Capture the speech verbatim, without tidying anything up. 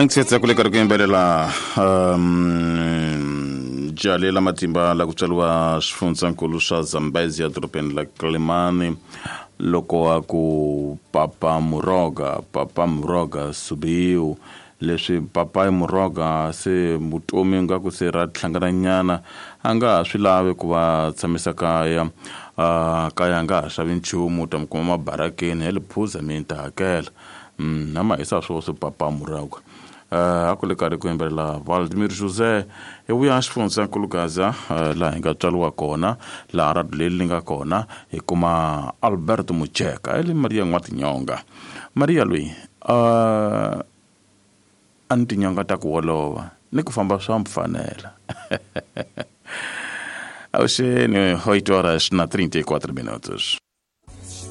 Ngisetsa kule ka kuyimbelela um jalela matimba la kutsaliwa xifundzakulu xa Zambezi edorobeni la Kilimani loko a ku Papa Moroka Papa Moroka Subiu leswi Papa Moroka se mutomi nga ku se ra tlhangana nyana anga swi lave ku va tshamisa kaya uh, kaya nga xavi nchumu ta mukuma mabarakeni hele phuza minta hakela mm nama isa swo so Papa Moroka uh, akule kari ku yimbelela Vladimir Jose e vuya xifunza nkulukaza uh, la hinga tswaliwa kona la ra leli nga kona hi kuma Alberto Mucheka ele Maria N'watinyonga Maria lui uh, antinyonga ta ku olova ni ku famba swa mfanela Auxe, oito horas na trinta e quatro minutos.